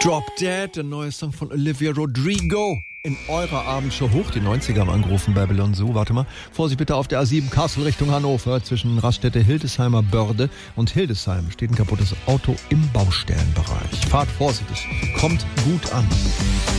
Drop Dead, der neue Song von Olivia Rodrigo. In eurer Abendshow hoch, die 90er haben angerufen, Babylon Zoo. Warte mal, Vorsicht bitte auf der A7 Kassel Richtung Hannover. Zwischen Raststätte Hildesheimer Börde und Hildesheim steht ein kaputtes Auto im Baustellenbereich. Fahrt vorsichtig, kommt gut an.